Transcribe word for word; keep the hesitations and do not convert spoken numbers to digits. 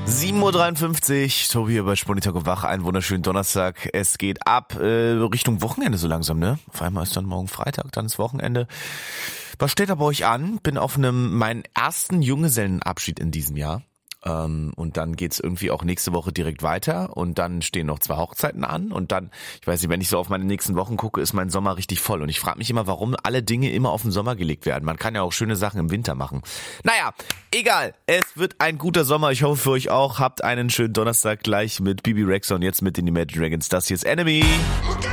sieben Uhr dreiundfünfzig, Tobi hier bei Sponitak und Wach, einen wunderschönen Donnerstag. Es geht ab äh, Richtung Wochenende so langsam, ne? Auf einmal ist dann morgen Freitag, dann ist Wochenende. Was steht da bei euch an? Bin auf einem meinen ersten Junggesellenabschied in diesem Jahr. Ähm, und dann geht's irgendwie auch nächste Woche direkt weiter und dann stehen noch zwei Hochzeiten an und dann, ich weiß nicht, wenn ich so auf meine nächsten Wochen gucke, ist mein Sommer richtig voll und ich frage mich immer, warum alle Dinge immer auf den Sommer gelegt werden. Man kann ja auch schöne Sachen im Winter machen. Naja, egal, es wird ein guter Sommer, ich hoffe für euch auch. Habt einen schönen Donnerstag gleich mit Bibi Rexa und jetzt mit den Imagine Dragons. Das hier ist Enemy. Okay.